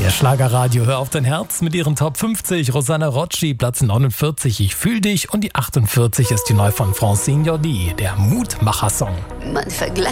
Ihr Schlagerradio, hör auf dein Herz mit ihren Top 50. Rosanna Rocci, Platz 49, Ich fühl dich. Und die 48 ist die neu von Francine Jordi, der Mutmacher-Song. Man vergleicht